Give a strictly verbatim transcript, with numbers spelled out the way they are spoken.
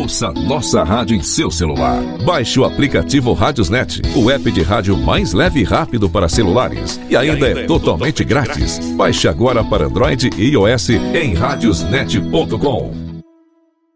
Ouça nossa rádio em seu celular. Baixe o aplicativo Radiosnet, o app de rádio mais leve e rápido para celulares. E ainda é totalmente grátis. Baixe agora para Android e iOS em radiosnet ponto com.